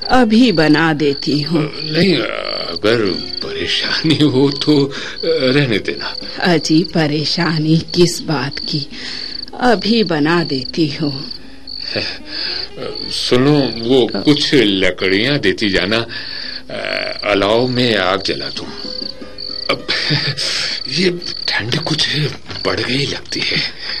अभी बना देती हूँ। नहीं, अगर परेशानी हो तो रहने देना। अजी परेशानी किस बात की, अभी बना देती हूँ। सुनो, वो कुछ लकड़ियां देती जाना, अलाव में आग जला दूं। अब ये ठंड कुछ बढ़ गई लगती है।